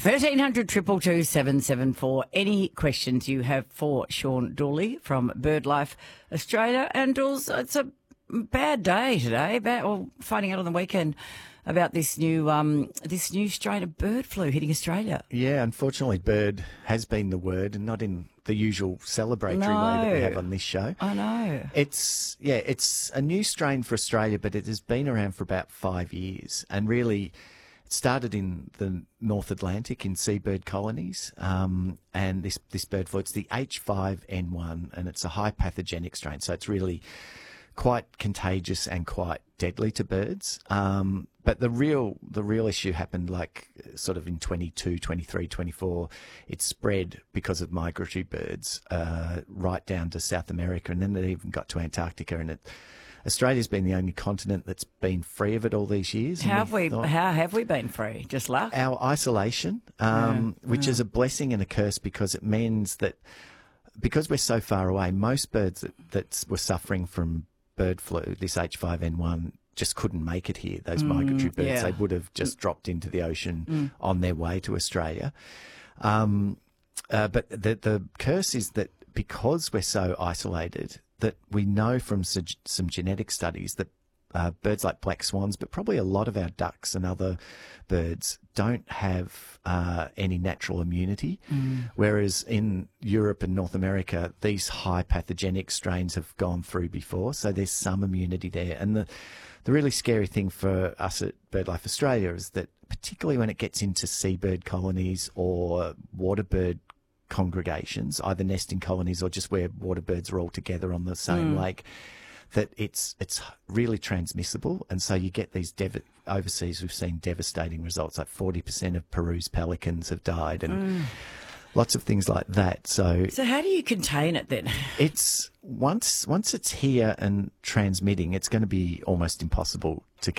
1300 222 774. Any questions you have for Sean Dooley from BirdLife Australia? And also, it's a bad day today, finding out on the weekend about this new strain of bird flu hitting Australia. Yeah, unfortunately, bird has been the word, and not in the usual celebratory way that we have on this show. I know. It's a new strain for Australia, but it has been around for about 5 years, and really it started in the North Atlantic in seabird colonies, and this bird flu, it's the H5N1, and it's a high pathogenic strain, so it's really quite contagious and quite deadly to birds. But the real issue happened like sort of in 22, 23, 24. It spread because of migratory birds right down to South America, and then it even got to Antarctica. And Australia's been the only continent that's been free of it all these years. How have we been free? Just luck? Our isolation, which is a blessing and a curse, because it means that because we're so far away, most birds that were suffering from bird flu, this H5N1, just couldn't make it here. Those migratory birds, yeah. They would have just dropped into the ocean on their way to Australia. But the curse is that because we're so isolated, that we know from some genetic studies that birds like black swans, but probably a lot of our ducks and other birds don't have any natural immunity, whereas in Europe and North America, these high pathogenic strains have gone through before, so there's some immunity there. And the really scary thing for us at BirdLife Australia is that particularly when it gets into seabird colonies or waterbird congregations, either nesting colonies or just where waterbirds are all together on the same lake, that it's really transmissible, and so you get these overseas. We've seen devastating results, like 40% of Peru's pelicans have died, and lots of things like that. So how do you contain it then? It's once it's here and transmitting, it's going to be almost impossible to